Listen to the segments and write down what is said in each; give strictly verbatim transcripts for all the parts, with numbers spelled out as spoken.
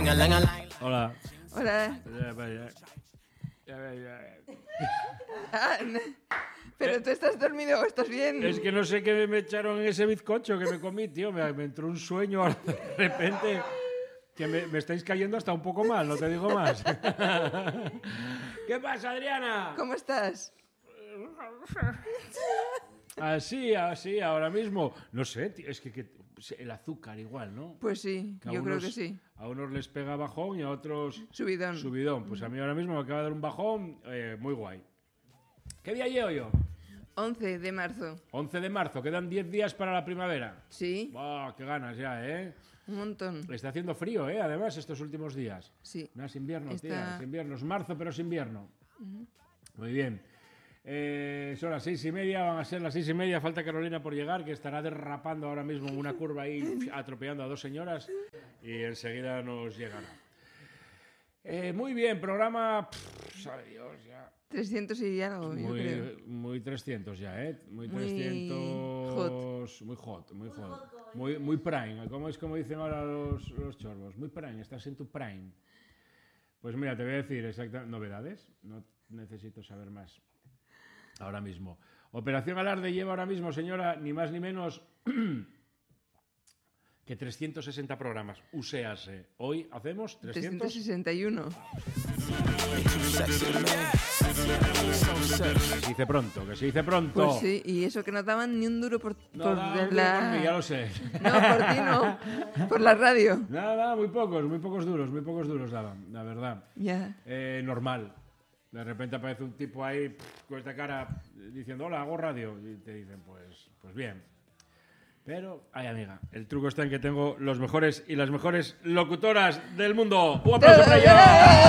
Hola. Hola. Ah, no. ¿Pero tú estás dormido o estás bien? Es que no sé qué me echaron en ese bizcocho que me comí, tío. Me, me entró un sueño de repente que me, me estáis cayendo hasta un poco mal, no te digo más. ¿Qué pasa, Adriana? ¿Cómo estás? Así, así, ahora mismo. No sé, tío, es que, que el azúcar igual, ¿no? Pues sí, Que a yo unos, creo que sí. A unos les pega bajón y a otros... Subidón. Subidón. Pues a mí ahora mismo me acaba de dar un bajón eh, muy guay. ¿Qué día llevo yo? once de marzo. once de marzo, quedan diez días para la primavera. Sí. ¡Wow! ¡Qué ganas ya, eh! Un montón. Está haciendo frío, ¿eh? Además, estos últimos días. Sí. No, es invierno, Está... tía. Es invierno. Es marzo, pero es invierno. Uh-huh. Muy bien. Eh, son las seis y media, van a ser las seis y media. Falta Carolina por llegar, que estará derrapando ahora mismo en una curva ahí, atropellando a dos señoras. Y enseguida nos llegará. Eh, muy bien, programa... Pff, sabe Dios, ya... trescientos y algo, muy, yo creo. Muy trescientos ya, ¿eh? Muy, muy trescientos... Hot. Muy hot, muy hot. Muy, muy prime, como es como dicen ahora los, los chorros. Muy prime, estás en tu prime. Pues mira, te voy a decir exactamente... ¿Novedades? No necesito saber más ahora mismo. Operación Alarde lleva ahora mismo, señora, ni más ni menos... que trescientos sesenta programas. Uséase. Hoy hacemos trescientos... trescientos sesenta y uno. Que se dice pronto, que se dice pronto. Pues sí, y eso que no daban ni un duro por, no, por no, de no, la... por mí, ya lo sé. No, por ti no. Por la radio. Nada, nada, muy pocos, muy pocos duros, muy pocos duros daban, la verdad. Ya. Eh, normal. De repente aparece un tipo ahí pff, con esta cara diciendo, hola, hago radio. Y te dicen, pues, pues bien. Pero, ay amiga, el truco está en que tengo los mejores y las mejores locutoras del mundo. ¡Un aplauso para ellos!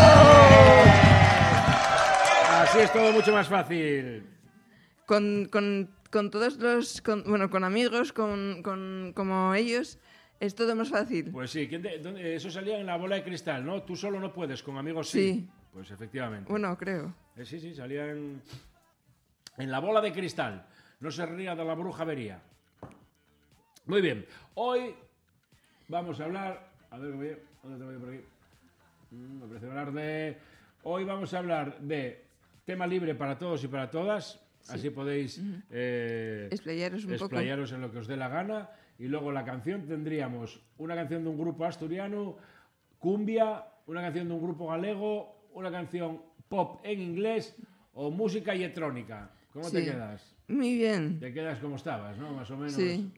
Así es todo mucho más fácil. Con, con, con todos los... Con, bueno, con amigos, con, con, como ellos, es todo más fácil. Pues sí, ¿quién te, dónde, eso salía en La Bola de Cristal, ¿no? Tú solo no puedes, con amigos sí. Sí. Pues efectivamente. Bueno, creo. Eh, sí, sí, salía en, en La Bola de Cristal. No se ría de la bruja vería. Muy bien, hoy vamos a hablar... A ver, ¿dónde te voy por aquí? Me parece hablar de... Hoy vamos a hablar de tema libre para todos y para todas. Sí. Así podéis uh-huh. eh, explayaros un explayaros poco. En lo que os dé la gana. Y luego la canción tendríamos una canción de un grupo asturiano, cumbia, una canción de un grupo galego, una canción pop en inglés o música electrónica. ¿Cómo sí. te quedas? Muy bien. Te quedas como estabas, ¿no? Más o menos. Sí.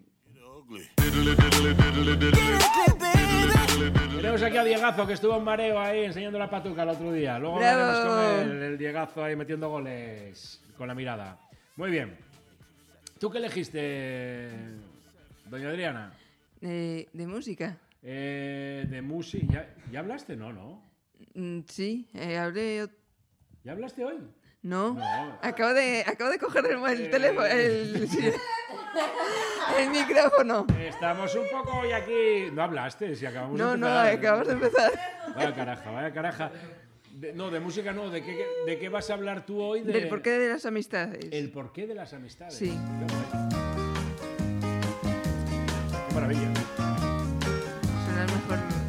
Tenemos aquí a Diegazo, que estuvo en mareo ahí enseñando la patuca el otro día. Luego ¡bravo! hablaremos con él, el Diegazo ahí metiendo goles con la mirada. Muy bien. ¿Tú qué elegiste, doña Adriana? Eh, de música. Eh, de música. ¿Ya, ¿Ya hablaste? No, no. Mm, sí, eh, hablé... ¿Ya hablaste hoy? No, no. Acabo, de, acabo de coger el, el eh... teléfono, el, el micrófono. Estamos un poco hoy aquí... No hablaste, si acabamos no, de empezar. No, no, acabamos de empezar. Vaya caraja, vaya caraja. De, no, de música no. ¿De qué, ¿De qué vas a hablar tú hoy? De... Del porqué de las amistades. El porqué de las amistades. Sí. Qué maravilla. Suena mejor...